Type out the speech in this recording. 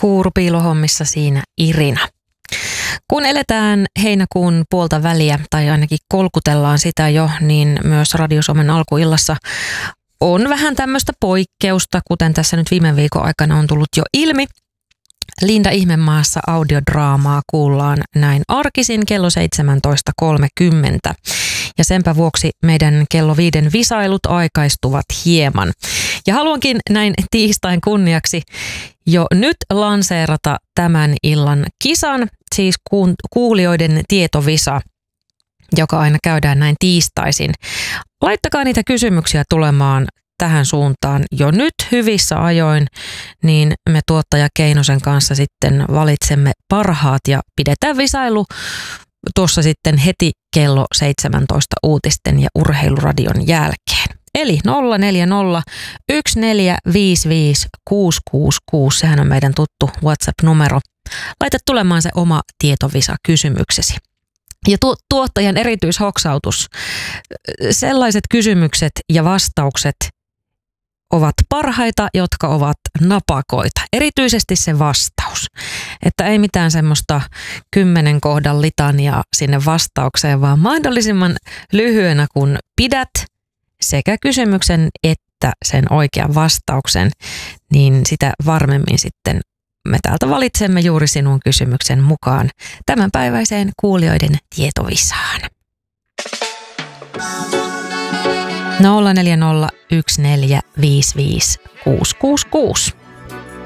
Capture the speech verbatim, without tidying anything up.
Kuurupiilohommissa siinä Irina. Kun eletään heinäkuun puolta väliä, tai ainakin kolkutellaan sitä jo, niin myös Radio Suomen alkuillassa on vähän tämmöistä poikkeusta, kuten tässä nyt viime viikon aikana on tullut jo ilmi. Linda Ihmemaassa audiodraamaa kuullaan näin arkisin kello seitsemäntoista kolmekymmentä. Ja senpä vuoksi meidän kello viiden visailut aikaistuvat hieman. Ja haluankin näin tiistain kunniaksi jo nyt lanseerata tämän illan kisan, siis kuulijoiden tietovisa, joka aina käydään näin tiistaisin. Laittakaa niitä kysymyksiä tulemaan tähän suuntaan jo nyt hyvissä ajoin, niin me tuottaja Keinosen kanssa sitten valitsemme parhaat ja pidetään visailu tuossa sitten heti kello seitsemäntoista uutisten ja urheiluradion jälkeen. Eli nolla neljä nolla yksi neljä viisi viisi kuusi kuusi kuusi, sehän on meidän tuttu WhatsApp-numero. Laita tulemaan se oma tietovisa kysymyksesi. Ja tu- tuottajan erityishoksautus, sellaiset kysymykset ja vastaukset ovat parhaita, jotka ovat napakoita. Erityisesti se vastaus, että ei mitään semmoista kymmenen kohdan litaniaa sinne vastaukseen, vaan mahdollisimman lyhyenä kun pidät sekä kysymyksen että sen oikean vastauksen, niin sitä varmemmin sitten me täältä valitsemme juuri sinun kysymyksen mukaan tämänpäiväiseen kuulijoiden tietovisaan. nolla neljä nolla yksi neljä viisi viisi kuusi kuusi kuusi.